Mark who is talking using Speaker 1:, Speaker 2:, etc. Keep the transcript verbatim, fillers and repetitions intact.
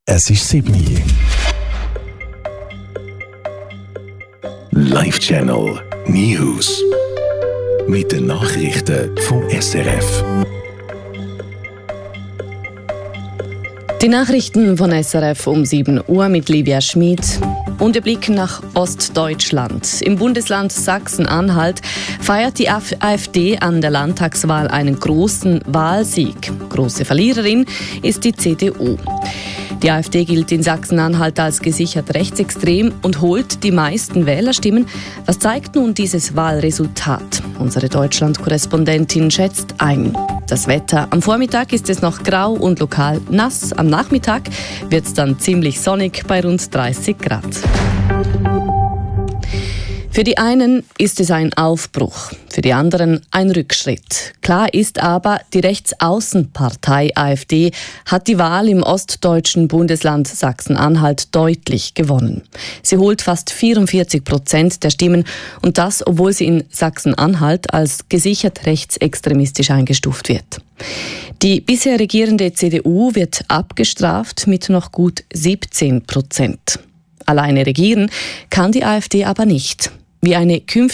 Speaker 1: Es ist sieben Uhr. Live-Channel News. Mit den Nachrichten vom S R F.
Speaker 2: Die Nachrichten von S R F um sieben Uhr mit Livia Schmid. Und wir blicken nach Ostdeutschland. Im Bundesland Sachsen-Anhalt feiert die AfD an der Landtagswahl einen großen Wahlsieg. Große Verliererin ist die C D U. Die AfD gilt in Sachsen-Anhalt als gesichert rechtsextrem und holt die meisten Wählerstimmen. Was zeigt nun dieses Wahlresultat? Unsere Deutschland-Korrespondentin schätzt ein. Das Wetter. Am Vormittag ist es noch grau und lokal nass. Am Nachmittag wird es dann ziemlich sonnig bei rund dreißig Grad. Für die einen ist es ein Aufbruch, für die anderen ein Rückschritt. Klar ist aber, die Rechtsaußenpartei AfD hat die Wahl im ostdeutschen Bundesland Sachsen-Anhalt deutlich gewonnen. Sie holt fast vierundvierzig Prozent der Stimmen und das, obwohl sie in Sachsen-Anhalt als gesichert rechtsextremistisch eingestuft wird. Die bisher regierende C D U wird abgestraft mit noch gut siebzehn Prozent. Alleine regieren kann die AfD aber nicht. Wie eine künftige